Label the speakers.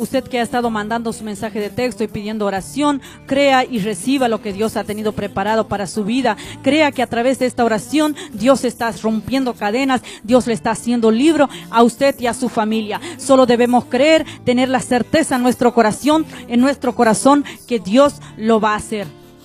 Speaker 1: Usted que ha estado mandando su mensaje de texto y pidiendo oración, crea y reciba lo que Dios ha tenido preparado para su vida. Crea que a través de esta oración Dios está rompiendo cadenas, Dios le está haciendo libre a usted y a su familia. Solo debemos creer, tener la certeza en nuestro corazón que Dios lo va a hacer.